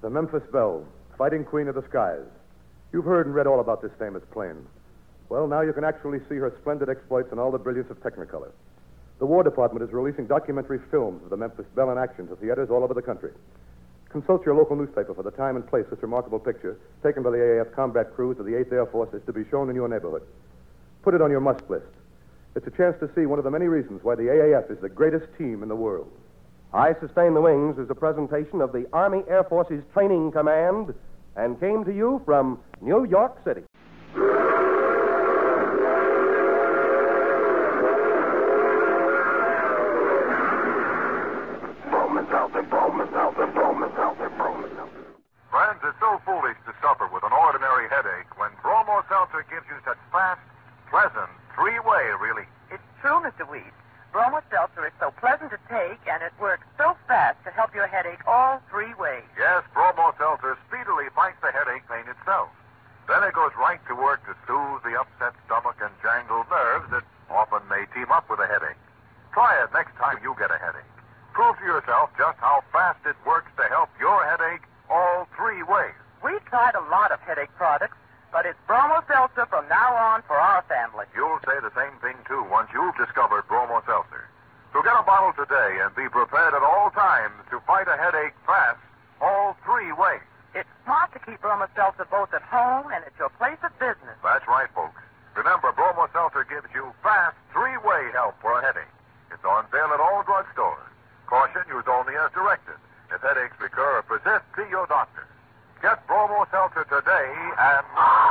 The Memphis Belle, fighting queen of the skies. You've heard and read all about this famous plane. Well, now you can actually see her splendid exploits in all the brilliance of Technicolor. The War Department is releasing documentary films of the Memphis Belle in action to theaters all over the country. Consult your local newspaper for the time and place this remarkable picture, taken by the AAF combat crews of the 8th Air Force, is to be shown in your neighborhood. Put it on your must list. It's a chance to see one of the many reasons why the AAF is the greatest team in the world. I Sustain the Wings is a presentation of the Army Air Force's Training Command and came to you from New York City. Friends, it's so foolish to suffer with an ordinary headache when Bromo Seltzer gives you such fast, pleasant, three-way relief. It's true, Mr. Weed. Bromo Seltzer is so pleasant to take, and it works so fast to help your headache all three ways. Yes, Bromo Seltzer speedily fights the headache pain itself. Then it goes right to work to soothe the upset stomach and jangled nerves that often may team up with a headache. Try it next time you get a headache. Prove to yourself just how fast it works to help your headache all three ways. We tried a lot of headache products, but it's Bromo Seltzer from now on for our family. You'll say the same thing, too, once you've discovered Bromo Seltzer. So get a bottle today and be prepared at all times to fight a headache fast all three ways. It's smart to keep Bromo Seltzer both at home and at your place of business. That's right, folks. Remember, Bromo Seltzer gives you fast three-way help for a headache. It's on sale at all drugstores. Caution, use only as directed. If headaches recur or persist, see your doctor. Get Bromo Seltzer today and...